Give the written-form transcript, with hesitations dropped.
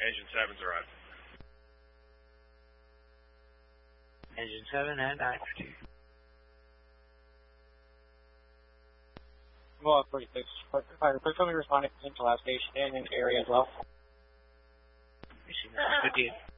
Engine 7's arrived. Engine 7 and 942. Well, 46. Fire, please tell me responding to last station and in the area as well. Good deal.